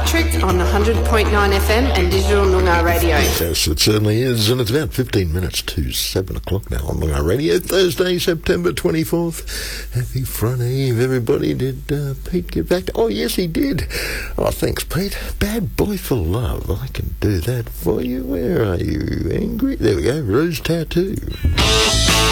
Patrick on 100.9 FM and digital Noongar Radio. Yes, it certainly is, and it's about 15 minutes to 7 o'clock now on Noongar Radio, Thursday, September 24th. Happy Friday Eve, everybody. Did Pete get back? Oh, yes, he did. Oh, thanks, Pete. Bad Boy for Love. I can do that for you. Where are you? Angry? There we go. Rose Tattoo.